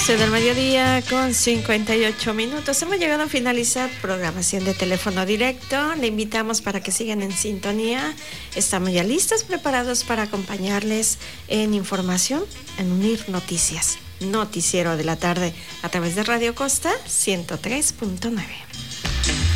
12 del mediodía con 58 minutos. Hemos llegado a finalizar programación de teléfono directo. Le invitamos para que sigan en sintonía. Estamos ya listos, preparados para acompañarles en información, en Unir Noticias. Noticiero de la tarde a través de Radio Costa 103.9.